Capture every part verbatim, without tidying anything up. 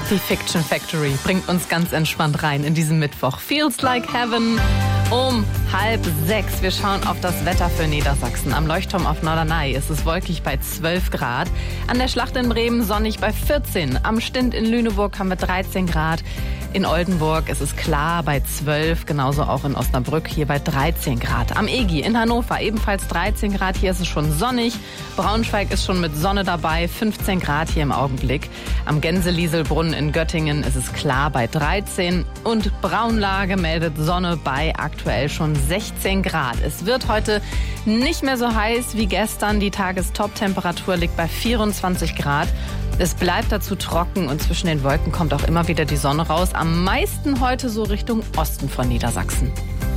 Die Fiction Factory bringt uns ganz entspannt rein in diesen Mittwoch. Feels like heaven um halb sechs. Wir schauen auf das Wetter für Niedersachsen. Am Leuchtturm auf Norderney ist es wolkig bei zwölf Grad. An der Schlacht in Bremen sonnig bei vierzehn. Am Stint in Lüneburg haben wir dreizehn Grad. In Oldenburg ist es klar bei zwölf, genauso auch in Osnabrück hier bei dreizehn Grad. Am Egi in Hannover ebenfalls dreizehn Grad, hier ist es schon sonnig. Braunschweig ist schon mit Sonne dabei, fünfzehn Grad hier im Augenblick. Am Gänselieselbrunnen in Göttingen ist es klar bei dreizehn und Braunlage meldet Sonne bei aktuell schon sechzehn Grad. Es wird heute nicht mehr so heiß wie gestern, die Tagestop-Temperatur liegt bei vierundzwanzig Grad. Es bleibt dazu trocken und zwischen den Wolken kommt auch immer wieder die Sonne raus. Am meisten heute so Richtung Osten von Niedersachsen.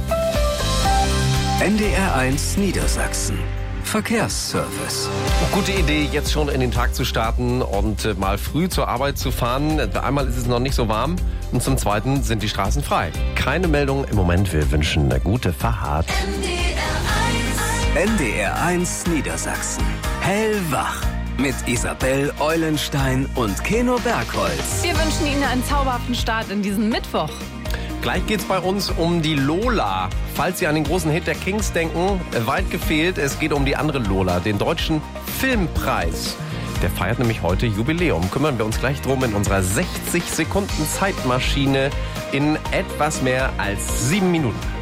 N D R eins Niedersachsen. Verkehrsservice. Gute Idee, jetzt schon in den Tag zu starten und mal früh zur Arbeit zu fahren. Einmal ist es noch nicht so warm und zum Zweiten sind die Straßen frei. Keine Meldung im Moment. Wir wünschen eine gute Fahrt. N D R eins Niedersachsen. Hellwach. Mit Isabel Eulenstein und Keno Bergholz. Wir wünschen Ihnen einen zauberhaften Start in diesen Mittwoch. Gleich geht's bei uns um die Lola. Falls Sie an den großen Hit der Kings denken, weit gefehlt, es geht um die andere Lola, den Deutschen Filmpreis. Der feiert nämlich heute Jubiläum. Kümmern wir uns gleich drum in unserer sechzig Sekunden Zeitmaschine in etwas mehr als sieben Minuten.